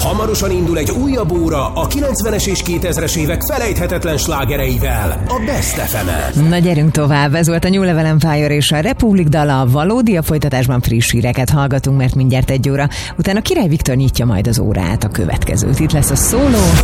Hamarosan indul egy újabb óra a 90-es és 2000-es évek felejthetetlen slágereivel, a Best FM-en. Na gyerünk tovább, ez volt a New Level Empire és a Republic dala, valódi, a folytatásban friss híreket hallgatunk, mert mindjárt 1 óra. Utána Király Viktor nyitja majd az órát, a következőt. Itt lesz a szóló.